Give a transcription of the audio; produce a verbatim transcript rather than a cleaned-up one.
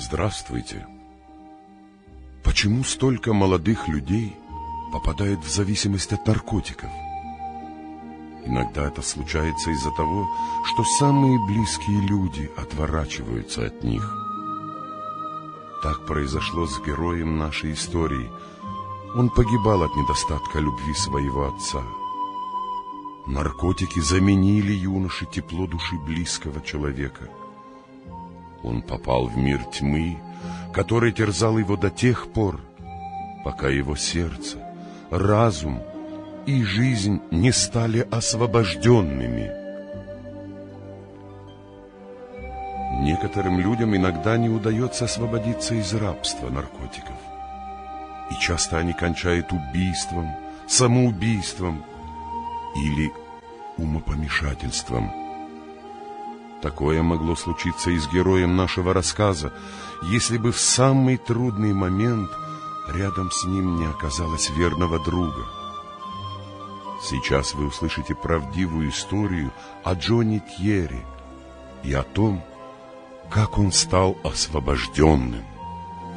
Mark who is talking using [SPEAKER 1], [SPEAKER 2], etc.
[SPEAKER 1] Здравствуйте. Почему столько молодых людей попадает в зависимость от наркотиков? Иногда это случается из-за того, что самые близкие люди отворачиваются от них. Так произошло с героем нашей истории. Он погибал от недостатка любви своего отца. Наркотики заменили юноше тепло души близкого человека. Он попал в мир тьмы, который терзал его до тех пор, пока его сердце, разум и жизнь не стали освобожденными. Некоторым людям иногда не удается освободиться из рабства наркотиков. И часто они кончают убийством, самоубийством или умопомешательством. Такое могло случиться и с героем нашего рассказа, если бы в самый трудный момент рядом с ним не оказалось верного друга. Сейчас вы услышите правдивую историю о Джонни Тьерри и о том, как он стал освобожденным.